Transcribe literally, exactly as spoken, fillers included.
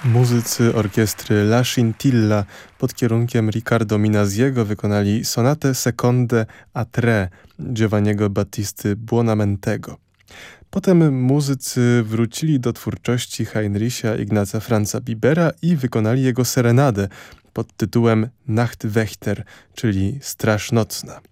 Muzycy orkiestry La Scintilla pod kierunkiem Riccardo Minaziego wykonali sonatę Seconde a tre Giovanniego Battisty Buonamentego. Potem muzycy wrócili do twórczości Heinricha Ignaca Franza Bibera i wykonali jego serenadę pod tytułem Nachtwächter, czyli Straż Nocna.